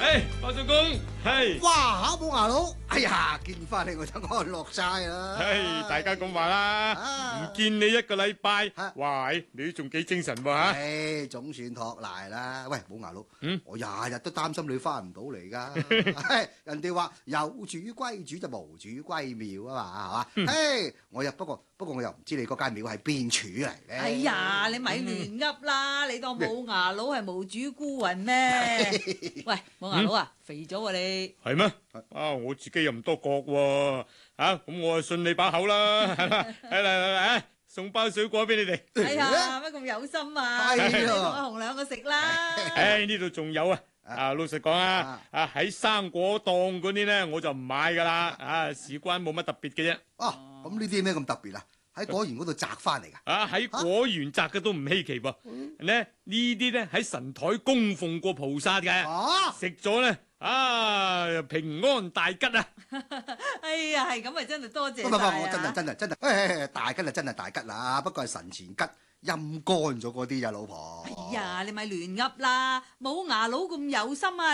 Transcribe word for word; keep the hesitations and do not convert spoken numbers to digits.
誒，包租公，係， 哇嚇冇牙佬，哎呀，見翻你我就安樂晒啦。 係，大家咁話啦，唔見你一個禮拜，哇，你都仲幾精神喎嚇？ 唉，總算托賴啦。喂，冇牙佬，我日日都擔心你翻唔到嚟㗎。人哋話有主歸主就無主歸廟啊嘛，係嘛？唉，我又不過不過我又唔知你嗰間廟係邊處嚟咧。 哎呀，你咪亂噏啦！你當冇牙佬係無主孤魂咩？喂，冇牙佬啊，肥咗喎你。 係咩？啊，我自己又唔多覺喎。嚇，咁我就信你把口啦。係啦，嚟嚟嚟，送包水果俾你哋。 哎呀，乜咁有心啊？你同阿紅兩個食啦。 誒，呢度仲有啊！啊，老實講啊，啊喺生果檔嗰啲咧，我就唔買噶啦。啊，事關冇乜特別嘅啫。 哦，咁呢啲咩咁特別啊？喺果園嗰度摘翻嚟噶。 啊，喺果園摘嘅都唔稀奇噃。咧呢啲咧喺神台供奉過菩薩嘅，食咗咧啊平安大吉啊！ 哎呀，係咁啊，真係多謝晒啊！ 唔唔唔，我真係真係真係，誒大吉啊，真係大吉啦，不過係神前吉。陰乾咗嗰啲咋，老婆。 哎呀，你咪亂噏啦！冇牙佬咁有心啊！